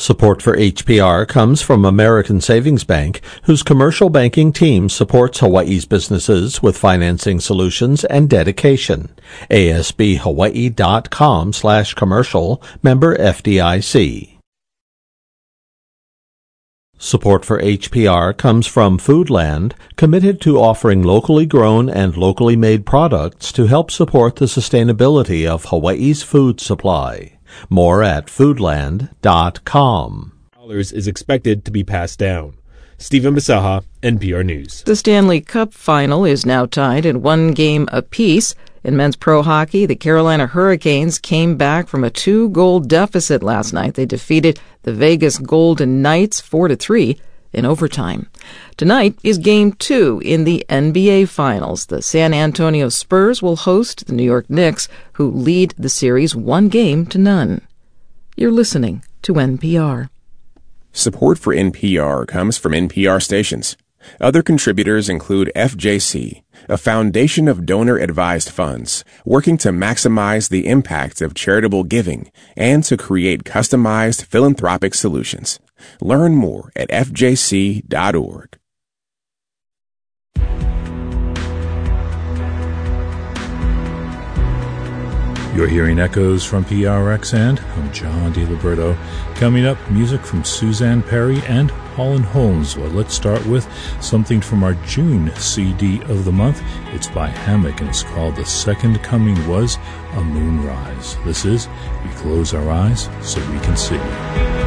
Support for HPR comes from American Savings Bank, whose commercial banking team supports Hawaii's businesses with financing solutions and dedication. ASBHawaii.com/commercial, member FDIC. Support for HPR comes from Foodland, committed to offering locally grown and locally made products to help support the sustainability of Hawaii's food supply. More at foodland.com. Is expected to be passed down. Stephen Basaha, NPR News. The Stanley Cup final is now tied at 1 game apiece. In men's pro hockey, the Carolina Hurricanes came back from a 2-goal deficit last night. They defeated the Vegas Golden Knights 4-3 in overtime. Tonight is Game 2 in the NBA Finals. The San Antonio Spurs will host the New York Knicks, who lead the series 1-0. You're listening to NPR. Support for NPR comes from NPR stations. Other contributors include FJC, a foundation of donor-advised funds working to maximize the impact of charitable giving and to create customized philanthropic solutions. Learn more at fjc.org. You're hearing echoes from PRX, and I'm John DiLiberto. Coming up, music from Suzanne Perry and Paul and Holmes. Well, let's start with something from our June CD of the month. It's by Hammock, and it's called The Second Coming Was a Moonrise. This is We Close Our Eyes So We Can See.